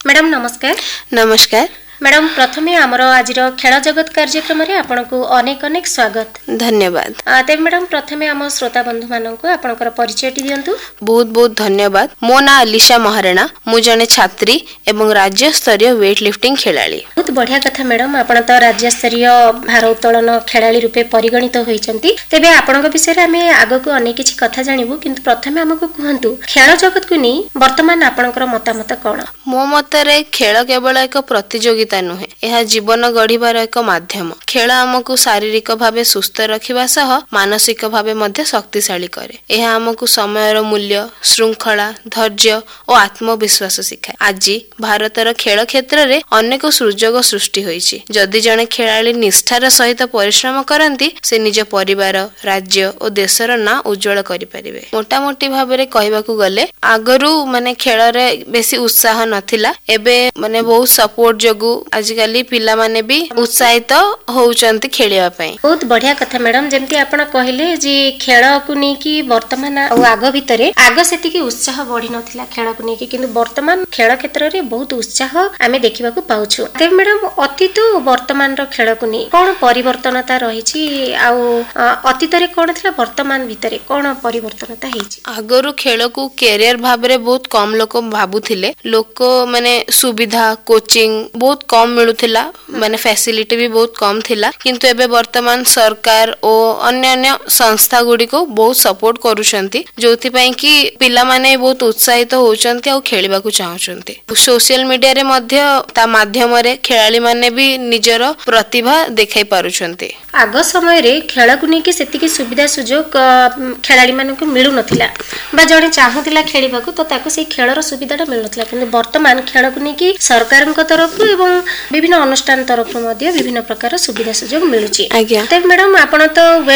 Madam नमस्कार। नमस्कार madam प्रथमे आमर आज खेल जगत कार्यक्रम रे आपनको अनेक अनेक स्वागत। धन्यवाद। तेज मैडम प्रथमे आम श्रोता बंधु मानक आपनकर परिचय दियंतु। बहुत बहुत धन्यवाद। मो ना अलिशा महाराणा, मु जने छात्री एवं राज्य स्तरीय वेट लिफ्टिंग खेलाड़ी। बहुत बढ़िया कथा मैडम, आपण तो राज्य स्तरीय भारोत्तोलन खेलाड़ी रूपे परिगणित होइचंती। तेबे आपनक विषय रे हमें आगो को अनेक किछि कथा जानिबु, किंतु प्रथमे हमको कहंतु खेल जगत को नै वर्तमान आपनकर मतामत कोन? मो मतरे खेल केवल एक प्रतियोगिता नुहे, यह जीवन गढ़िबार एक माध्यम। खेल आमको शारीरिक भावे सुस्थ रखिबा सह मानसिक भावे मध्य शक्तिशाली करे। यह आमको समयर मूल्य, श्रृंखला, धैर्य और आत्मविश्वास सिखाए। आज भारतर खेल क्षेत्र रे अनेक सुजोग सृष्टि होईछि। जदि जने खेलाड़ी निष्ठार सहित परिश्रम करंती, से निज परिवार, राज्य और देशर ना उज्जवल करि परिबे। मोटामोटी भाबे रे कहबाकू गले आगरु माने खेल रे बेसी उत्साह नथिला, एबे माने बहुत सपोर्ट जगु आजिकाली पिला माने भी उत्साहित होउचंती खेलिया पई। बहुत बढ़िया कथा मैडम, जेमती आपण कहले जे खेल को नै कि वर्तमान आग भितरे आग सेति कि उत्साह बढ़ी नथिला खेल को नै कि, किंतु वर्तमान खेल क्षेत्र रे बहुत उत्साह आमे देखिबाकू पाउछु। ते मैडम अतीत और वर्तमान रो खेल को नै कोन परिवर्तनता रहिछि, आ अतीत रे कोन थिला, वर्तमान भितरे कोन परिवर्तनता हेछि? आगरु खेल को कैरियर भाबरे बहुत कम लोक भाबुथिले। लोक माने सुविधा कोचिंग बहुत कम मिलुथिला, माने फैसिलिटी भी बहुत कम थिला, किंतु एबे वर्तमान सरकार और अन्य अन्य संस्था गुडी को बहुत सपोर्ट करूछंती, जोथि पई कि पिला माने बहुत उत्साहित होउचंती और खेलिबा को चाहुचंती। सोशल मीडिया रे मध्य ता माध्यम रे खेलाड़ी माने भी निजर प्रतिभा देखाई पारुछंती। आग समय रे खेल को नै कि सेति कि सुविधा सुजोग खेलाड़ी माने को मिलु नथिला, बा जणे चाहुथिला खेलिबा को तो ताको से खेलर सुविधाटा मिलु नथिला, किंतु वर्तमान खेल को नै कि सरकारक तरफ एवं विभिन्न अनुष्ठान तरफ विभिन्न प्रकार सुविधा सुजोग मिलुची। आज्ञा मैडम आपण तो